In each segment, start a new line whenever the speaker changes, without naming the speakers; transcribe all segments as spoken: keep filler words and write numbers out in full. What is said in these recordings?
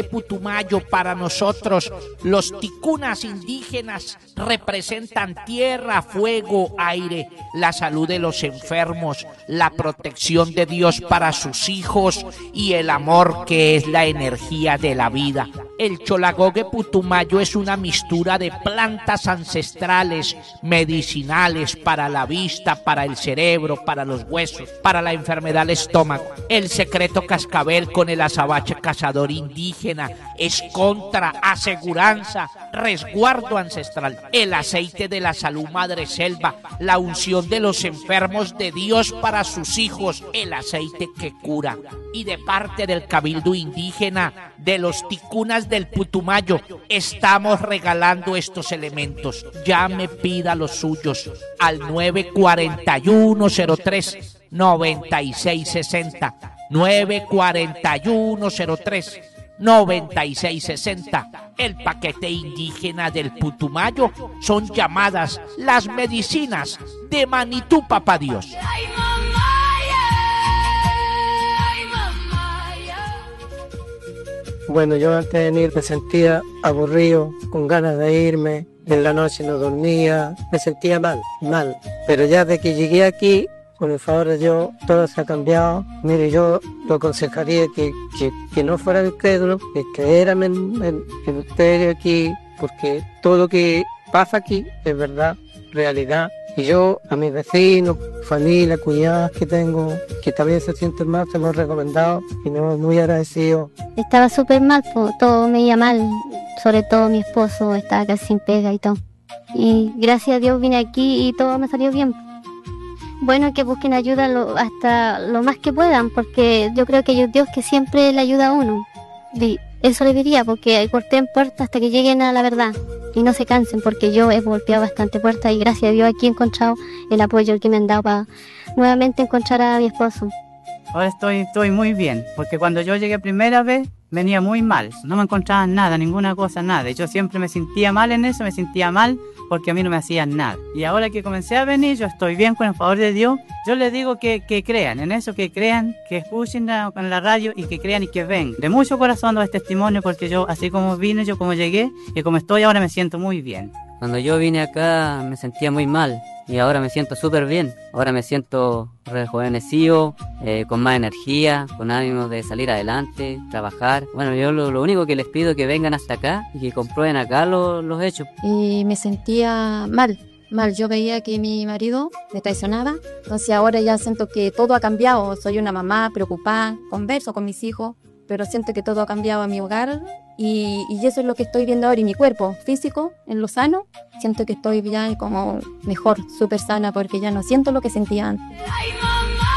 paquete Putumayo para nosotros, los ticunas indígenas, representan tierra, fuego, aire, la salud de los enfermos, la protección de Dios para sus hijos y el amor que es la energía de la vida. El cholagogue Putumayo es una mixtura de plantas ancestrales, medicinales para la vista, para el cerebro, para los huesos, para la enfermedad del estómago. El secreto cascabel con el azabache cazador indígena es contra, aseguranza, resguardo ancestral. El aceite de la salud madre selva, la unción de los enfermos de Dios para sus hijos, el aceite que cura. Y de parte del cabildo indígena, de los ticunas del Putumayo, estamos regalando estos elementos. Llame, pida los suyos al nueve cuatro uno cero tres noventa y seis sesenta, nueve cuatro uno cero tres noventa y seis sesenta. El paquete indígena del Putumayo son llamadas las medicinas de Manitú, papá Dios.
Bueno, yo antes de venir me sentía aburrido, con ganas de irme, en la noche no dormía, me sentía mal, mal. Pero ya de que llegué aquí, con el favor de Dios, todo se ha cambiado. Mire, yo lo aconsejaría que, que, que no fuera incrédulo, que creyeran en, en, en ustedes aquí, porque todo lo que pasa aquí es verdad, realidad. Y yo a mis vecinos, familia, cuñadas que tengo, que también se sienten mal, se lo he recomendado y me voy muy agradecido.
Estaba súper mal, po, todo me iba mal, sobre todo mi esposo estaba casi sin pega y todo. Y gracias a Dios vine aquí y todo me salió bien. Bueno, que busquen ayuda lo, hasta lo más que puedan, porque yo creo que hay un Dios que siempre le ayuda a uno. Y eso le diría, porque corten puertas hasta que lleguen a la verdad y no se cansen, porque yo he golpeado bastante puertas y gracias a Dios aquí he encontrado el apoyo que me han dado para nuevamente encontrar a mi esposo.
Ahora estoy, estoy muy bien, porque cuando yo llegué primera vez venía muy mal, no me encontraba nada, ninguna cosa, nada, y yo siempre me sentía mal en eso, me sentía mal porque a mí no me hacían nada. Y ahora que comencé a venir, yo estoy bien con el favor de Dios. Yo les digo que, que crean en eso, que crean, que escuchen la, en la radio y que crean y que ven. De mucho corazón doy testimonio porque yo, así como vine, yo como llegué y como estoy ahora me siento muy bien.
Cuando yo vine acá me sentía muy mal y ahora me siento súper bien. Ahora me siento rejuvenecido, eh, con más energía, con ánimo de salir adelante, trabajar. Bueno, yo lo, lo único que les pido es que vengan hasta acá y que comprueben acá lo, los hechos.
Y me sentía mal, mal. Yo veía que mi marido me traicionaba, entonces ahora ya siento que todo ha cambiado. Soy una mamá preocupada, converso con mis hijos, pero siento que todo ha cambiado en mi hogar. Y, y eso es lo que estoy viendo ahora, y mi cuerpo físico, en lo sano, siento que estoy ya como mejor, súper sana, porque ya no siento lo que sentía antes. Ay, mamá,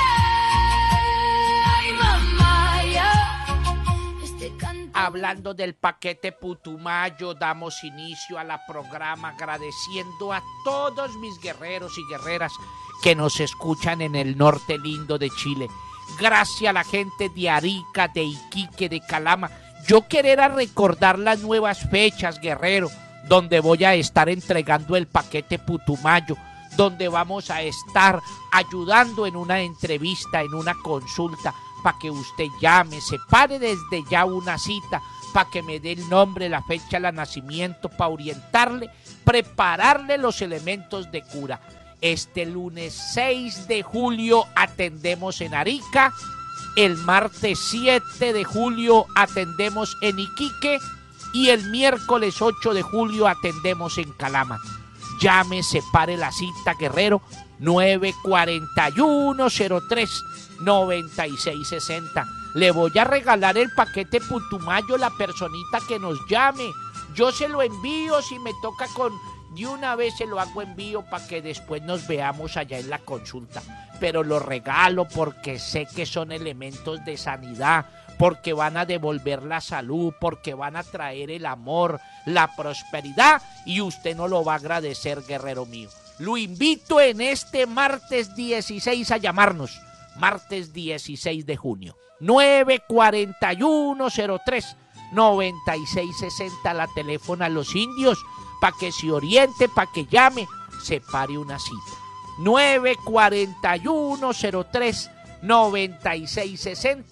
yeah. Ay, mamá,
yeah. Este Hablando del paquete Putumayo, damos inicio a la programa agradeciendo a todos mis guerreros y guerreras que nos escuchan en el norte lindo de Chile. Gracias a la gente de Arica, de Iquique, de Calama. Yo quería recordar las nuevas fechas, guerrero, donde voy a estar entregando el paquete Putumayo, donde vamos a estar ayudando en una entrevista, en una consulta, para que usted llame, separe desde ya una cita, para que me dé el nombre, la fecha de nacimiento, para orientarle, prepararle los elementos de cura. Este lunes seis de julio atendemos en Arica. El martes siete de julio atendemos en Iquique y el miércoles ocho de julio atendemos en Calama. Llame, separe la cita, guerrero, nueve cuatro uno cero tres noventa y seis sesenta. Le voy a regalar el paquete Putumayo a la personita que nos llame. Yo se lo envío, si me toca con... De una vez se lo hago envío para que después nos veamos allá en la consulta. Pero lo regalo porque sé que son elementos de sanidad, porque van a devolver la salud, porque van a traer el amor, la prosperidad, y usted no lo va a agradecer, guerrero mío. Lo invito en este martes dieciséis a llamarnos, martes dieciséis de junio, nueve cuatro uno cero tres noventa y seis sesenta, la teléfono a los indios, para que se oriente, para que llame, separe una cita. nueve cuatro uno cero tres noventa y seis sesenta.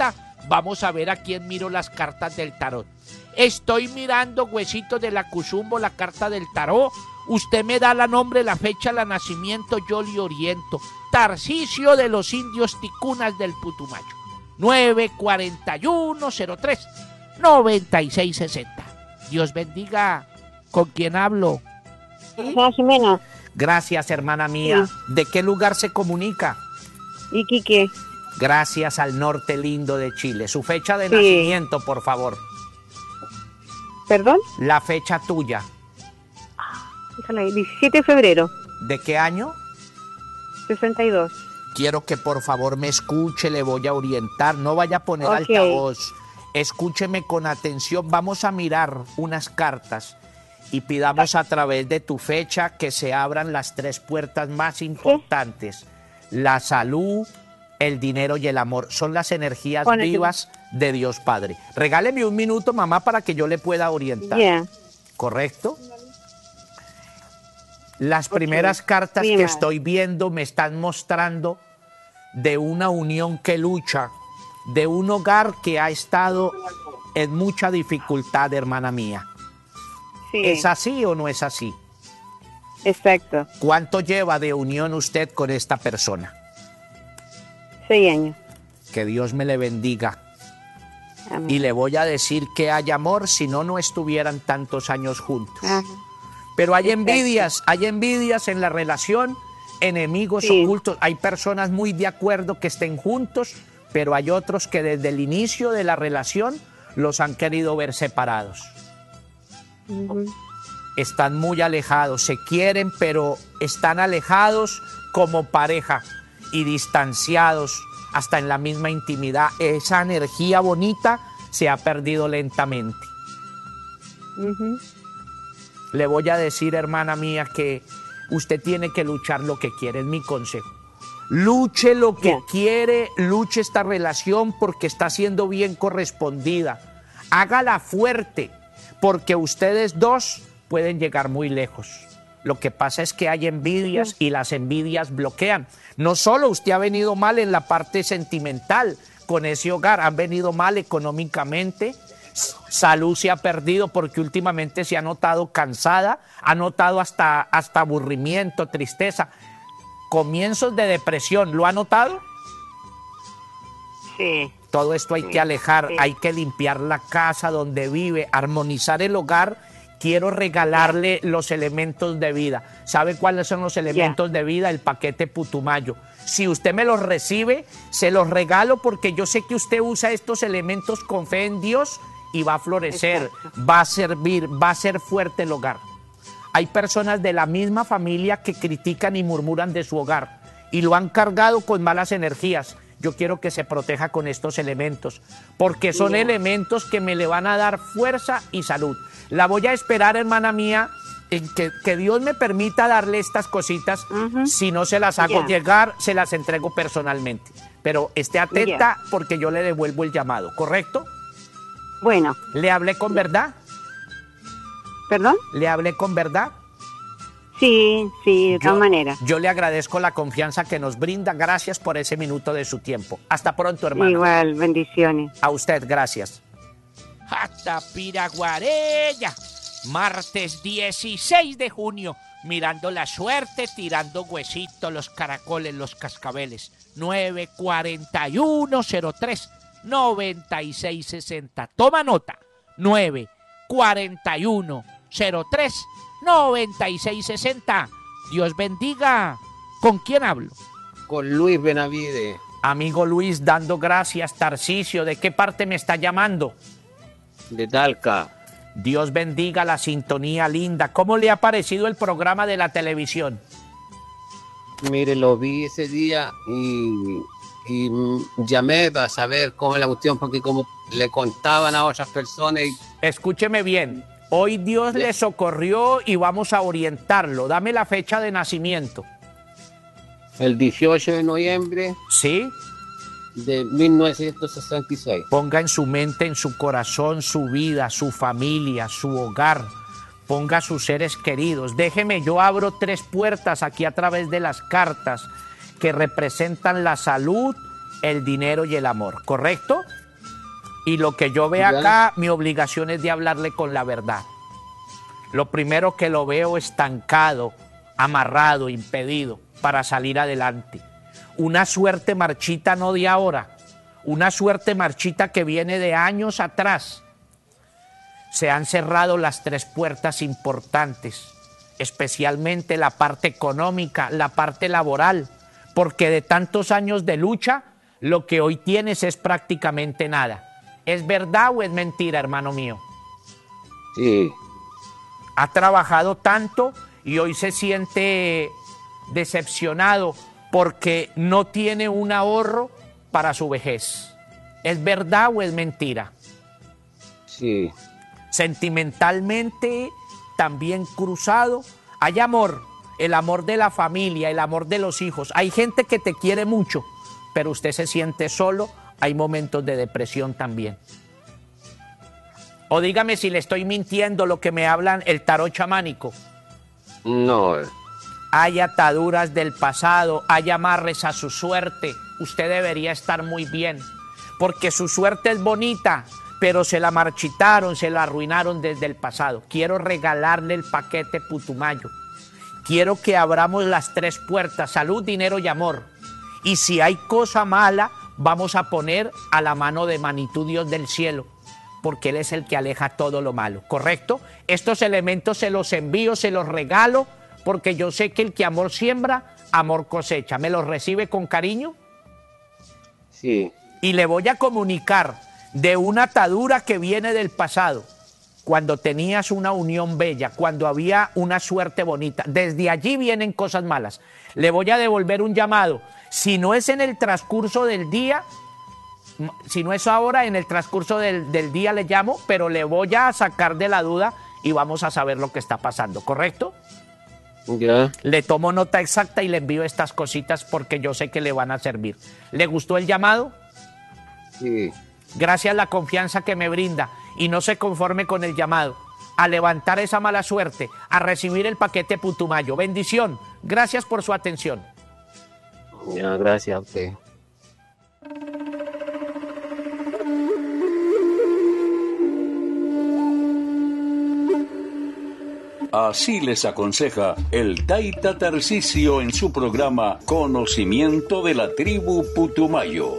Vamos a ver a quién miro las cartas del tarot. Estoy mirando, Huesito de la Cuzumbo, la carta del tarot. Usted me da la nombre, la fecha, la nacimiento, yo le oriento. Tarcisio de los indios ticunas del Putumayo. nueve cuarenta y uno cero tres noventa y seis sesenta. Dios bendiga. ¿Con quién hablo?
Jimena.
Gracias, hermana mía.
Sí.
¿De qué lugar se comunica?
Iquique.
Gracias al norte lindo de Chile. Su fecha de
Sí.
nacimiento, por favor.
¿Perdón?
La fecha tuya.
Déjala ahí. diecisiete de febrero,
¿De qué año?
sesenta y dos.
Quiero que por favor me escuche, le voy a orientar. No vaya a poner
Ok.
altavoz. Escúcheme con atención. Vamos a mirar unas cartas y pidamos a través de tu fecha que se abran las tres puertas más importantes. La salud, el dinero y el amor. Son las energías
Con el-
vivas de Dios Padre. Regáleme un minuto, mamá, para que yo le pueda orientar.
Ya.
¿Correcto? Las
Ok.
primeras cartas
Sí,
que
madre.
estoy viendo me están mostrando de una unión que lucha, de un hogar que ha estado en mucha dificultad, hermana mía.
Sí.
¿Es así o no es así?
Exacto.
¿Cuánto lleva de unión usted con esta persona?
Seis años.
Que Dios me le bendiga.
Amén.
Y le voy a decir que hay amor, si no, no estuvieran tantos años juntos.
Ajá.
Pero hay
Exacto.
envidias, hay envidias en la relación, enemigos
Sí.
ocultos. Hay personas muy de acuerdo que estén juntos, pero hay otros que desde el inicio de la relación los han querido ver separados.
Ujú.
Están muy alejados, se quieren, pero están alejados como pareja y distanciados hasta en la misma intimidad. Esa energía bonita se ha perdido lentamente.
Ujú.
Le voy a decir, hermana mía, que usted tiene que luchar lo que quiere, es mi consejo. Luche lo que
Ya.
quiere, luche esta relación porque está siendo bien correspondida. Hágala fuerte, porque ustedes dos pueden llegar muy lejos. Lo que pasa es que hay envidias y las envidias bloquean. No solo usted ha venido mal en la parte sentimental con ese hogar, han venido mal económicamente, salud se ha perdido porque últimamente se ha notado cansada, ha notado hasta, hasta aburrimiento, tristeza, comienzos de depresión. ¿Lo ha notado?
Sí.
Todo esto hay
Sí,
que alejar,
sí.
hay que limpiar la casa donde vive, armonizar el hogar. Quiero regalarle los elementos de vida. ¿Sabe cuáles son los elementos de vida? El paquete Putumayo. Si usted me los recibe, se los regalo porque yo sé que usted usa estos elementos con fe en Dios y va a florecer,
Exacto.
va a servir, va a ser fuerte el hogar. Hay personas de la misma familia que critican y murmuran de su hogar y lo han cargado con malas energías. Yo quiero que se proteja con estos elementos, porque son
Ya.
elementos que me le van a dar fuerza y salud. La voy a esperar, hermana mía, en que, que Dios me permita darle estas cositas.
Ujú.
Si no se las hago
Ya.
llegar, se las entrego personalmente. Pero esté atenta porque yo le devuelvo el llamado, ¿correcto?
Bueno,
¿Le hablé con verdad?
¿perdón?
¿Le hablé con verdad?
Sí, sí, de todas maneras.
Yo le agradezco la confianza que nos brinda. Gracias por ese minuto de su tiempo. Hasta pronto, hermano.
Igual, bendiciones.
A usted, gracias.
Hasta Piraguarella, martes dieciséis de junio, mirando la suerte, tirando huesitos, los caracoles, los cascabeles. nueve cuarenta y uno cero tres noventa y seis sesenta. Toma nota. nueve cuarenta y uno cero tres noventa y seis sesenta. Dios bendiga. ¿Con quién hablo?
Con Luis Benavide.
Amigo Luis, dando gracias. Tarcisio, ¿de qué parte me está llamando?
De Talca.
Dios bendiga la sintonía linda. ¿Cómo le ha parecido el programa de la televisión?
Mire, lo vi ese día y, y mm, llamé para saber cómo es la cuestión, porque como le contaban a otras personas. Y,
Escúcheme bien. Hoy Dios le socorrió y vamos a orientarlo. Dame la fecha de nacimiento.
el dieciocho de noviembre
¿Sí?
de mil novecientos sesenta y seis.
Ponga en su mente, en su corazón, su vida, su familia, su hogar. Ponga a sus seres queridos. Déjeme, yo abro tres puertas aquí a través de las cartas que representan la salud, el dinero y el amor. ¿Correcto? Y lo que yo veo acá, mi obligación es de hablarle con la verdad. Lo primero que lo veo estancado, amarrado, impedido para salir adelante. Una suerte marchita no de ahora, una suerte marchita que viene de años atrás. Se han cerrado las tres puertas importantes, especialmente la parte económica, la parte laboral, porque de tantos años de lucha, lo que hoy tienes es prácticamente nada. ¿Es verdad o es mentira, hermano mío?
Sí.
Ha trabajado tanto y hoy se siente decepcionado porque no tiene un ahorro para su vejez. ¿Es verdad o es mentira?
Sí.
Sentimentalmente también cruzado. Hay amor, el amor de la familia, el amor de los hijos. Hay gente que te quiere mucho, pero usted se siente solo. Hay momentos de depresión también. O dígame si le estoy mintiendo lo que me hablan el tarot chamánico.
No.
Hay ataduras del pasado, hay amarres a su suerte. Usted debería estar muy bien, porque su suerte es bonita, pero se la marchitaron, se la arruinaron desde el pasado. Quiero regalarle el paquete Putumayo. Quiero que abramos las tres puertas, salud, dinero y amor. Y si hay cosa mala, vamos a poner a la mano de Manitú, Dios del cielo, porque Él es el que aleja todo lo malo, ¿correcto? Estos elementos se los envío, se los regalo, porque yo sé que el que amor siembra, amor cosecha. ¿Me los recibe con cariño?
Sí.
Y le voy a comunicar de una atadura que viene del pasado, cuando tenías una unión bella, cuando había una suerte bonita. Desde allí vienen cosas malas. Le voy a devolver un llamado. Si no es en el transcurso del día, si no es ahora, en el transcurso del, del día le llamo, pero le voy a sacar de la duda y vamos a saber lo que está pasando, ¿correcto?
Ya.
Le tomo nota exacta y le envío estas cositas porque yo sé que le van a servir. ¿Le gustó el llamado?
Sí.
Gracias a la confianza que me brinda y no se conforme con el llamado, a levantar esa mala suerte, a recibir el paquete Putumayo. Bendición. Gracias por su atención.
Ya, gracias a usted.
Así les aconseja el Taita Tarcisio en su programa Conocimiento de la Tribu Putumayo.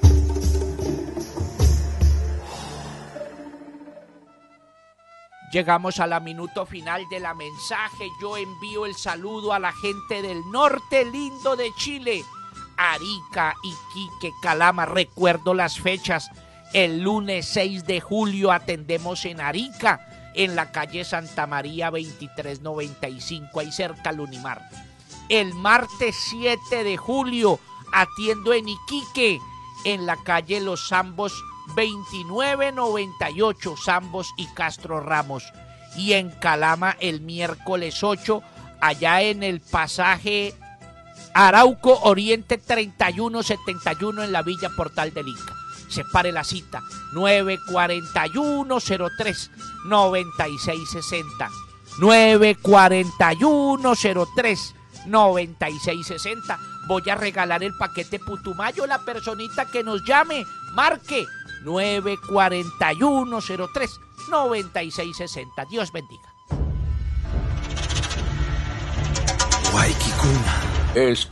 Llegamos a la minuto final de la mensaje. Yo envío el saludo a la gente del norte lindo de Chile, Arica, Iquique, Calama. Recuerdo las fechas. El lunes seis de julio atendemos en Arica, en la calle Santa María veintitrés noventa y cinco, ahí cerca al Unimar. El martes siete de julio atiendo en Iquique, en la calle Los Zambos veintinueve noventa y ocho, Zambos y Castro Ramos. Y en Calama el miércoles ocho, allá en el pasaje Arauco Oriente treinta y uno setenta y uno en la Villa Portal del Inca. Separe la cita, nueve cuarenta y uno cero tres noventa y seis sesenta, nueve cuarenta y uno cero tres noventa y seis sesenta. Voy a regalar el paquete Putumayo, la personita que nos llame, marque nueve cuarenta y uno cero tres noventa y seis sesenta. Dios bendiga.
Guayquicuna. Es